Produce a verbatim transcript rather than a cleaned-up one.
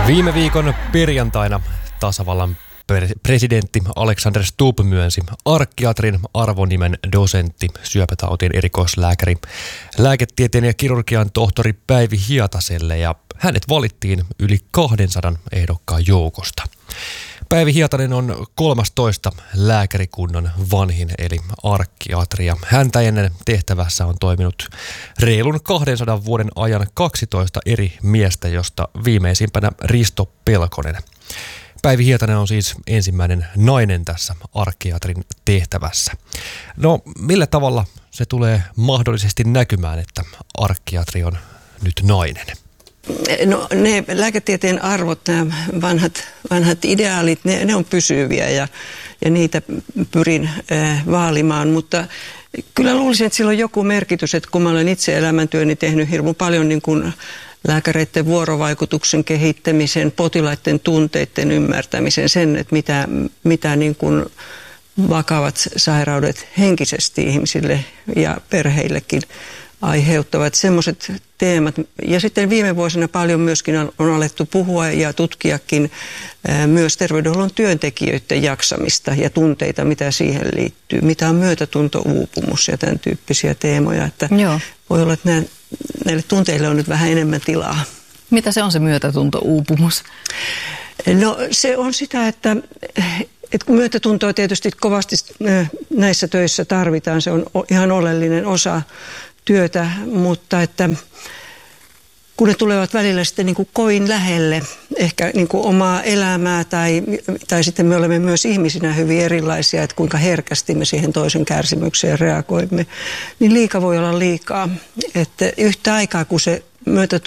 Viime viikon perjantaina tasavallan presidentti Alexander Stubb myönsi arkkiatrin arvonimen dosentti, syöpätautien erikoislääkäri, lääketieteen ja kirurgian tohtori Päivi Hietaselle, ja hänet valittiin yli kahdensadan ehdokkaan joukosta. Päivi Hietanen on kolmastoista lääkärikunnan vanhin eli arkkiatri, ja häntä ennen tehtävässä on toiminut reilun kahdensadan vuoden ajan kaksitoista eri miestä, josta viimeisimpänä Risto Pelkonen. Päivi Hietanen on siis ensimmäinen nainen tässä arkkiatrin tehtävässä. No, millä tavalla se tulee mahdollisesti näkymään, että arkkiatri on nyt nainen? No, ne lääketieteen arvot, nämä vanhat, vanhat ideaalit, ne, ne on pysyviä ja, ja niitä pyrin äh, vaalimaan, mutta kyllä luulisin, että sillä on joku merkitys, että kun mä olen itse elämäntyöni tehnyt hirveän paljon niin kuin lääkäreiden vuorovaikutuksen kehittämisen, potilaiden tunteiden ymmärtämisen, sen, että mitä, mitä niin kuin vakavat sairaudet henkisesti ihmisille ja perheillekin aiheuttavat, semmoiset teemat. Ja sitten viime vuosina paljon myöskin on, on alettu puhua ja tutkiakin ää, myös terveydenhuollon työntekijöiden jaksamista ja tunteita, mitä siihen liittyy. Mitä on myötätuntouupumus ja tämän tyyppisiä teemoja. Että Joo. Voi olla, että nämä, näille tunteille on nyt vähän enemmän tilaa. Mitä se on se myötätuntouupumus? No se on sitä, että... että kun myötätuntoa tietysti kovasti näissä töissä tarvitaan, se on ihan oleellinen osa työtä, mutta että kun ne tulevat välillä sitten niin kuin kovin lähelle ehkä niin kuin omaa elämää tai, tai sitten me olemme myös ihmisinä hyvin erilaisia, että kuinka herkästi me siihen toisen kärsimykseen reagoimme, niin liika voi olla liikaa. Että yhtä aikaa kun se myötätunto